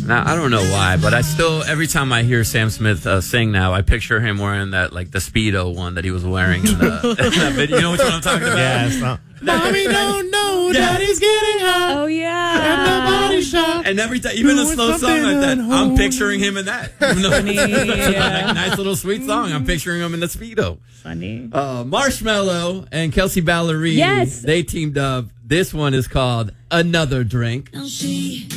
Now, I don't know why, but I still, every time I hear Sam Smith sing now, I picture him wearing that, like, the Speedo one that he was wearing in, in that video. You know which one I'm talking about? Yeah, Mommy don't know Daddy's getting high. Oh, yeah. At the body shop. And every time, even a slow song like that, I'm picturing him in that. Even though Funny, it's yeah. a nice little sweet song, I'm picturing him in the Speedo. Funny. Marshmello and Kelsey Ballerini, Yes. they teamed up. This one is called Another Drink. Now she